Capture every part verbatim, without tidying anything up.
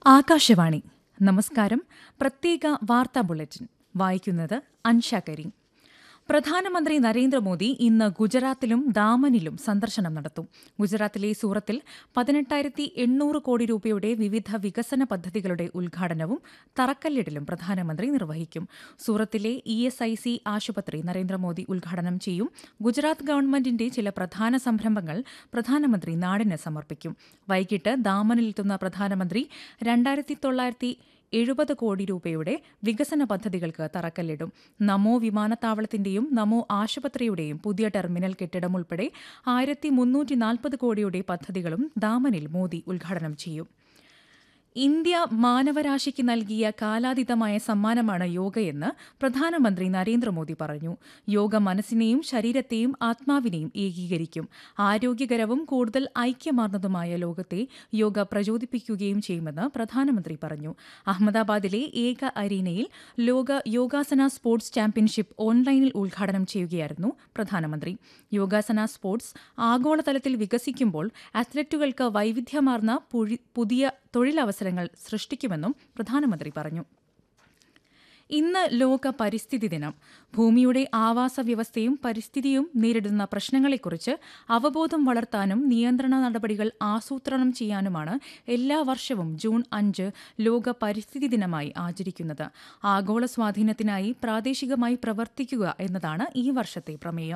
ആകാശവാണി നമസ്കാരം. പ്രത്യേക വാർത്താ ബുള്ളറ്റിൻ വായിക്കുന്നത് അൻഷ കരീം. പ്രധാനമന്ത്രി നരേന്ദ്രമോദി ഇന്ന് ഗുജറാത്തിലും ദാമനിലും സന്ദർശനം നടത്തും. ഗുജറാത്തിലെ സൂറത്തിൽ പതിനെട്ടായിരത്തി എണ്ണൂറ് കോടി രൂപയുടെ വിവിധ വികസന പദ്ധതികളുടെ ഉദ്ഘാടനവും തറക്കല്ലിടലും പ്രധാനമന്ത്രി നിർവഹിക്കും. സൂറത്തിലെ ഇ എസ് ഐ സി ആശുപത്രി നരേന്ദ്രമോദി ഉദ്ഘാടനം ചെയ്യും. ഗുജറാത്ത് ഗവൺമെന്റിന്റെ ചില പ്രധാന സംരംഭങ്ങൾ പ്രധാനമന്ത്രി നാടിന് സമർപ്പിക്കും. വൈകിട്ട് ദാമനിലെത്തുന്ന പ്രധാനമന്ത്രി രണ്ടായിരത്തി തൊള്ളായിരത്തി എഴുപത് കോടി രൂപയുടെ വികസന പദ്ധതികൾക്ക് തറക്കല്ലിടും. നമോ വിമാനത്താവളത്തിന്റെയും നമോ ആശുപത്രിയുടെയും പുതിയ ടെർമിനൽ കെട്ടിടം ഉൾപ്പെടെ ആയിരത്തി മുന്നൂറ്റി നാൽപ്പത് കോടിയുടെ പദ്ധതികളും ദാമനിൽ മോദി ഉദ്ഘാടനം ചെയ്യും. ഇന്ത്യ മാനവരാശിക്ക് നൽകിയ കാലാതീതമായ സമ്മാനമാണ് യോഗയെന്ന് പ്രധാനമന്ത്രി നരേന്ദ്രമോദി പറഞ്ഞു. യോഗ മനസ്സിനെയും ശരീരത്തെയും ആത്മാവിനെയും ഏകീകരിക്കും. ആരോഗ്യകരവും കൂടുതൽ ഐക്യമാർന്നതുമായ ലോകത്തെ യോഗ പ്രചോദിപ്പിക്കുകയും ചെയ്യുമെന്ന് പ്രധാനമന്ത്രി പറഞ്ഞു. അഹമ്മദാബാദിലെ ഏക അരീനയിൽ ലോക യോഗാസന സ്പോർട്സ് ചാമ്പ്യൻഷിപ്പ് ഓൺലൈനിൽ ഉദ്ഘാടനം ചെയ്യുകയായിരുന്നു പ്രധാനമന്ത്രി. യോഗാസന സ്പോർട്സ് ആഗോളതലത്തിൽ വികസിക്കുമ്പോൾ അത്ലറ്റുകൾക്ക് വൈവിധ്യമാർന്ന പുതിയ തൊഴിലവസരങ്ങൾ സൃഷ്ടിക്കുമെന്നും പ്രധാനമന്ത്രി പറഞ്ഞു. ഇന്ന് ലോക പരിസ്ഥിതി ദിനം. ഭൂമിയുടെ ആവാസ വ്യവസ്ഥയും പരിസ്ഥിതിയും നേരിടുന്ന പ്രശ്നങ്ങളെക്കുറിച്ച് അവബോധം വളർത്താനും നിയന്ത്രണ നടപടികൾ ആസൂത്രണം ചെയ്യാനുമാണ് എല്ലാ വർഷവും ജൂൺ അഞ്ച് ലോക പരിസ്ഥിതി ദിനമായി ആചരിക്കുന്നത്. ആഗോള സ്വാധീനത്തിനായി പ്രാദേശികമായി പ്രവർത്തിക്കുക എന്നതാണ് ഈ വർഷത്തെ പ്രമേയം.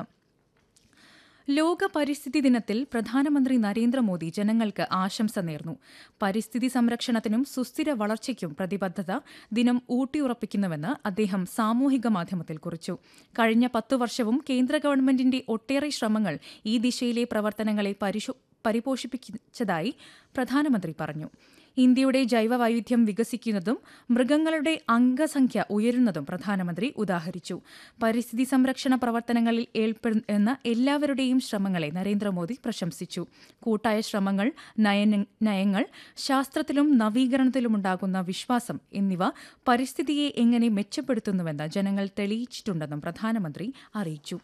ലോക പരിസ്ഥിതി ദിനത്തിൽ പ്രധാനമന്ത്രി നരേന്ദ്രമോദി ജനങ്ങൾക്ക് ആശംസ നേർന്നു. പരിസ്ഥിതി സംരക്ഷണത്തിനും സുസ്ഥിര വളർച്ചയ്ക്കും പ്രതിബദ്ധത ദിനം ഊട്ടിയുറപ്പിക്കുന്നുവെന്ന് അദ്ദേഹം സാമൂഹിക മാധ്യമത്തിൽ കുറിച്ചു. കഴിഞ്ഞ പത്തു വർഷവും കേന്ദ്ര ഗവൺമെന്റിന്റെ ഒട്ടേറെ ശ്രമങ്ങൾ ഈ ദിശയിലെ പ്രവർത്തനങ്ങളെ പരിപോഷിപ്പിച്ചതായി പ്രധാനമന്ത്രി പറഞ്ഞു. ഇന്ത്യയുടെ ജൈവവൈവിധ്യം വികസിക്കുന്നതും മൃഗങ്ങളുടെ അംഗസംഖ്യ ഉയരുന്നതും പ്രധാനമന്ത്രി ഉദാഹരിച്ചു. പരിസ്ഥിതി സംരക്ഷണ പ്രവർത്തനങ്ങളിൽ ഏർപ്പെടുന്ന എല്ലാവരുടെയും ശ്രമങ്ങളെ നരേന്ദ്രമോദി പ്രശംസിച്ചു. കൂട്ടായ ശ്രമങ്ങൾ, നയങ്ങൾ, ശാസ്ത്രത്തിലും നവീകരണത്തിലുമുണ്ടാകുന്ന വിശ്വാസം എന്നിവ പരിസ്ഥിതിയെ എങ്ങനെ മെച്ചപ്പെടുത്തുന്നുവെന്ന് ജനങ്ങൾ തെളിയിച്ചിട്ടുണ്ടെന്നും പ്രധാനമന്ത്രി അറിയിച്ചു.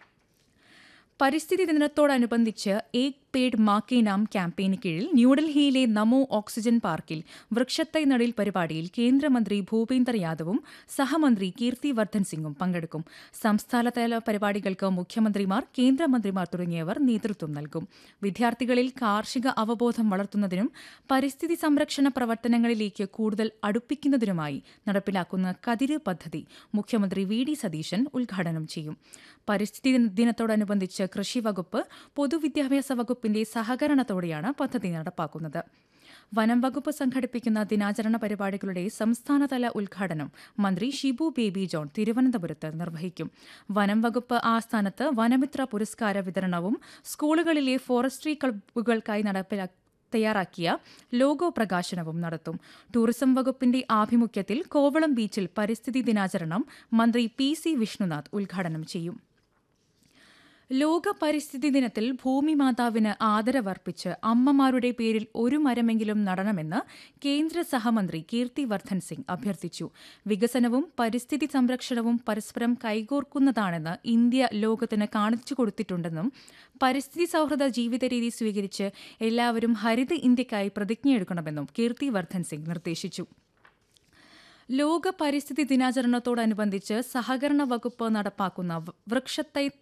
പരിസ്ഥിതി ദിനത്തോടനുബന്ധിച്ച് ഏക് പേഡ് മാ കെ നാം ക്യാമ്പയിന് കീഴിൽ ന്യൂഡൽഹിയിലെ നമോ ഓക്സിജൻ പാർക്കിൽ വൃക്ഷത്തൈ നടീൽ പരിപാടിയിൽ കേന്ദ്രമന്ത്രി ഭൂപേന്ദർ യാദവും സഹമന്ത്രി കീർത്തി വർദ്ധൻ സിംഗും പങ്കെടുക്കും. സംസ്ഥാനതല പരിപാടികൾക്ക് മുഖ്യമന്ത്രിമാർ, കേന്ദ്രമന്ത്രിമാർ തുടങ്ങിയവർ നേതൃത്വം നൽകും. വിദ്യാർത്ഥികളിൽ കാർഷിക അവബോധം വളർത്തുന്നതിനും പരിസ്ഥിതി സംരക്ഷണ പ്രവർത്തനങ്ങളിലേക്ക് കൂടുതൽ അടുപ്പിക്കുന്നതിനുമായി നടപ്പിലാക്കുന്ന കതിര് പദ്ധതി മുഖ്യമന്ത്രി വി ഡി സതീശൻ ഉദ്ഘാടനം ചെയ്യും. പരിസ്ഥിതി ദിനത്തോടനുബന്ധിച്ച് കൃഷി വകുപ്പ്, പൊതുവിദ്യാഭ്യാസ വകുപ്പിന്റെ സഹകരണത്തോടെയാണ് പദ്ധതി നടപ്പാക്കുന്നത്. വനം വകുപ്പ് സംഘടിപ്പിക്കുന്ന ദിനാചരണ പരിപാടികളുടെ സംസ്ഥാനതല ഉദ്ഘാടനം മന്ത്രി ഷിബു ബേബി ജോൺ തിരുവനന്തപുരത്ത് നിർവഹിക്കും. വനം വകുപ്പ് ആസ്ഥാനത്ത് വനമിത്ര പുരസ്കാര വിതരണവും സ്കൂളുകളിലെ ഫോറസ്ട്രി ക്ലബ്ബുകൾക്കായി നടപ്പിലാക്കി തയ്യാറാക്കിയ ലോഗോ പ്രകാശനവും നടത്തും. ടൂറിസം വകുപ്പിന്റെ ആഭിമുഖ്യത്തിൽ കോവളം ബീച്ചിൽ പരിസ്ഥിതി ദിനാചരണം മന്ത്രി പി സി വിഷ്ണുനാഥ് ഉദ്ഘാടനം ചെയ്യും. ലോക പരിസ്ഥിതി ദിനത്തിൽ ഭൂമി മാതാവിന് ആദരവർപ്പിച്ച് അമ്മമാരുടെ പേരിൽ ഒരു മരമെങ്കിലും നടണമെന്ന് കേന്ദ്ര സഹമന്ത്രി കീർത്തി വർദ്ധൻ സിംഗ് അഭ്യർത്ഥിച്ചു. വികസനവും പരിസ്ഥിതി സംരക്ഷണവും പരസ്പരം കൈകോർക്കുന്നതാണെന്ന് ഇന്ത്യ ലോകത്തിന് കാണിച്ചു കൊടുത്തിട്ടുണ്ടെന്നും പരിസ്ഥിതി സൌഹൃദ ജീവിതരീതി സ്വീകരിച്ച് എല്ലാവരും ഹരിത ഇന്ത്യയ്ക്കായി പ്രതിജ്ഞയെടുക്കണമെന്നും കീർത്തി വർദ്ധൻ സിംഗ് നിർദ്ദേശിച്ചു. ലോക പരിസ്ഥിതി ദിനാചരണത്തോടനുബന്ധിച്ച് സഹകരണ വകുപ്പ് നടപ്പാക്കുന്ന വൃക്ഷത്തൈ